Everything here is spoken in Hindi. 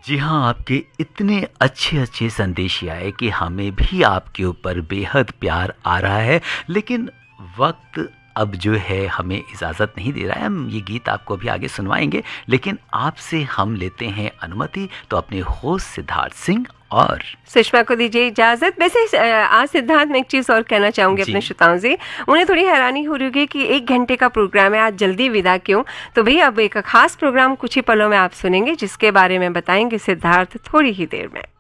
जी हाँ, आपके इतने अच्छे अच्छे संदेश आए कि हमें भी आपके ऊपर बेहद प्यार आ रहा है। लेकिन वक्त अब जो है हमें इजाज़त नहीं दे रहा है। हम ये गीत आपको अभी आगे सुनवाएंगे, लेकिन आपसे हम लेते हैं अनुमति। तो अपने होस्ट सिद्धार्थ सिंह और सुषमा को दीजिए इजाजत। वैसे आज सिद्धार्थ मैं एक चीज और कहना चाहूंगी अपने श्रोताओं से। उन्हें थोड़ी हैरानी हो रही होगी कि 1 घंटे का प्रोग्राम है, आज जल्दी विदा क्यों। तो भैया अब एक खास प्रोग्राम कुछ ही पलों में आप सुनेंगे, जिसके बारे में बताएंगे सिद्धार्थ थोड़ी ही देर में।